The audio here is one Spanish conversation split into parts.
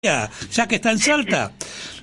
ya que está en Salta.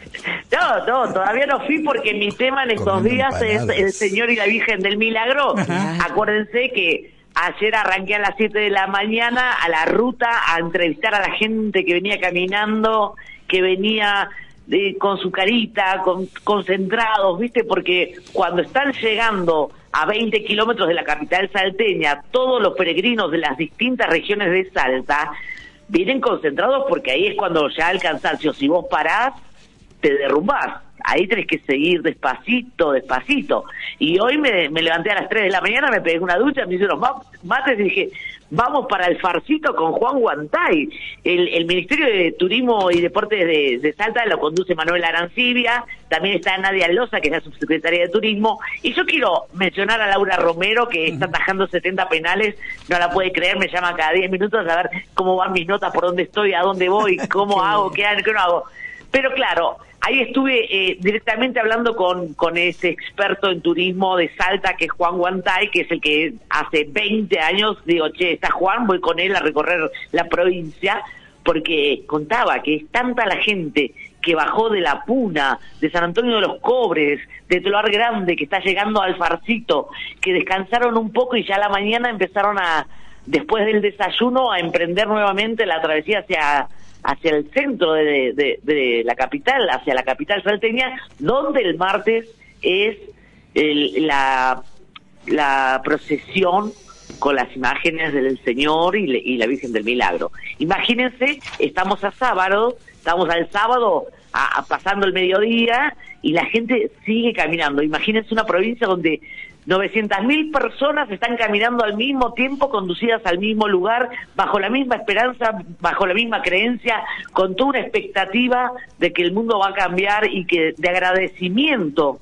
No, todavía no fui porque mi tema en estos días es el Señor y la Virgen del Milagro. Ajá. Acuérdense que ayer arranqué a las 7 de la mañana a la ruta a entrevistar a la gente que venía caminando, que venía con su carita, concentrados, ¿viste? Porque cuando están llegando a 20 kilómetros de la capital salteña, todos los peregrinos de las distintas regiones de Salta vienen concentrados porque ahí es cuando ya el cansancio, si vos parás, te derrumbás. Ahí tenés que seguir despacito. Y hoy me levanté a las 3 de la mañana, me pegué una ducha, me hice unos mates y dije, vamos para el farcito con Juan Guantay. El Ministerio de Turismo y Deportes de Salta lo conduce Manuel Arancibia, también está Nadia Loza, que es la subsecretaria de Turismo, y yo quiero mencionar a Laura Romero, que está atajando 70 penales, no la puede creer, me llama cada 10 minutos a ver cómo van mis notas, por dónde estoy, a dónde voy, cómo hago, qué no hago. Pero claro, ahí estuve directamente hablando con ese experto en turismo de Salta, que es Juan Guantay, que es el que hace 20 años, digo, che, está Juan, voy con él a recorrer la provincia, porque contaba que es tanta la gente que bajó de La Puna, de San Antonio de los Cobres, de Tolar Grande, que está llegando al Farcito, que descansaron un poco y ya a la mañana empezaron después del desayuno, a emprender nuevamente la travesía hacia el centro de la capital, hacia la capital salteña, donde el martes es la procesión con las imágenes del Señor y la Virgen del Milagro. Imagínense, estamos al sábado pasando el mediodía y la gente sigue caminando. Imagínense una provincia donde 900.000 personas están caminando al mismo tiempo, conducidas al mismo lugar, bajo la misma esperanza, bajo la misma creencia, con toda una expectativa de que el mundo va a cambiar y que de agradecimiento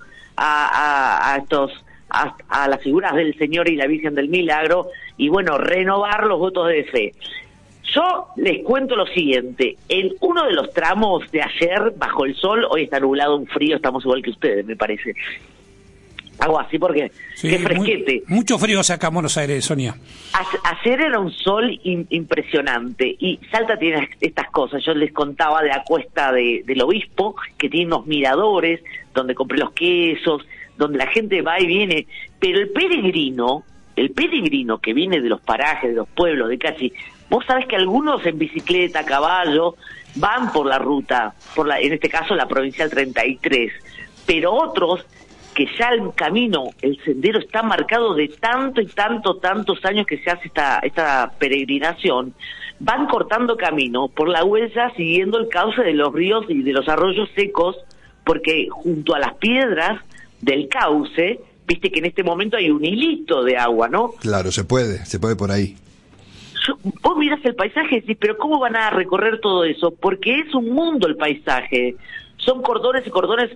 a las figuras del Señor y la Virgen del Milagro, y bueno, renovar los votos de fe. Yo les cuento lo siguiente, en uno de los tramos de ayer, bajo el sol, hoy está nublado, un frío, estamos igual que ustedes, me parece. Hago así porque sí, qué fresquete. Mucho frío acá en Buenos Aires, Sonia. Ayer era un sol impresionante y Salta tiene estas cosas. Yo les contaba de la cuesta del Obispo, que tiene unos miradores donde compré los quesos, donde la gente va y viene, pero el peregrino que viene de los parajes, de los pueblos, de casi, vos sabés que algunos en bicicleta, a caballo, van por la ruta, en este caso la Provincial 33, pero otros que ya el camino, el sendero está marcado de tantos años que se hace esta peregrinación, van cortando camino por la huella siguiendo el cauce de los ríos y de los arroyos secos, porque junto a las piedras del cauce, viste que en este momento hay un hilito de agua, ¿no? Claro, se puede por ahí. Vos mirás el paisaje y decís, pero ¿cómo van a recorrer todo eso? Porque es un mundo el paisaje. Son cordones y cordones,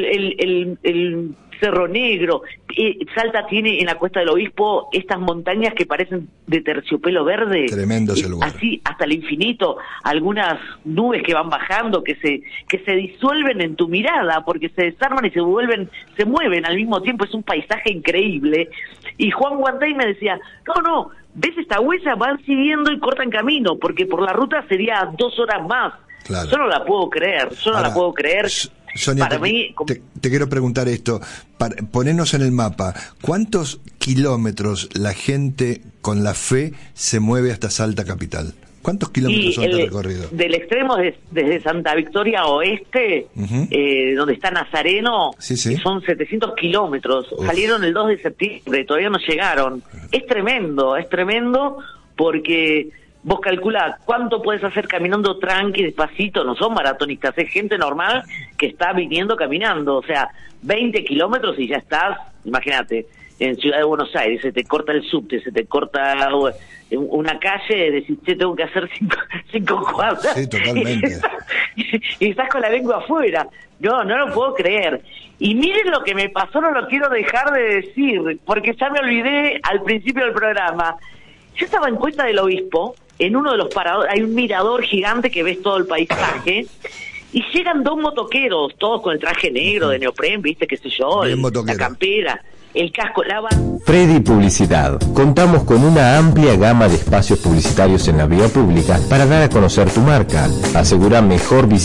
el Cerro Negro. Salta tiene en la Cuesta del Obispo estas montañas que parecen de terciopelo verde. Tremendo ese lugar. Así hasta el infinito, algunas nubes que van bajando, que se disuelven en tu mirada, porque se desarman y se mueven al mismo tiempo. Es un paisaje increíble. Y Juan Guantay me decía, no, ves esta huella, van siguiendo y cortan camino, porque por la ruta sería 2 horas más. Claro. Yo no la puedo creer, Sonia, para mí, te quiero preguntar esto, ponernos en el mapa, ¿cuántos kilómetros la gente con la fe se mueve hasta Salta capital? ¿Cuántos kilómetros son de recorrido? Del extremo, desde Santa Victoria Oeste, donde está Nazareno, sí. son 700 kilómetros. Uf. Salieron el 2 de septiembre, todavía no llegaron. Es tremendo porque vos calculás cuánto puedes hacer caminando tranqui, despacito, no son maratonistas, es gente normal que está viniendo caminando, o sea, 20 kilómetros y ya estás, imagínate, en Ciudad de Buenos Aires, se te corta el subte, se te corta una calle, decís, che, tengo que hacer 5 cuadras. Sí, totalmente. Y estás con la lengua afuera. No lo puedo creer. Y miren lo que me pasó, no lo quiero dejar de decir, porque ya me olvidé al principio del programa. Yo estaba en Cuesta del Obispo, en uno de los paradores, hay un mirador gigante que ves todo el paisaje, y llegan 2 motoqueros, todos con el traje negro de neopren, viste, qué sé yo, la campera. el casco, Freddy Publicidad. Contamos con una amplia gama de espacios publicitarios en la vía pública para dar a conocer tu marca. Asegura mejor visibilidad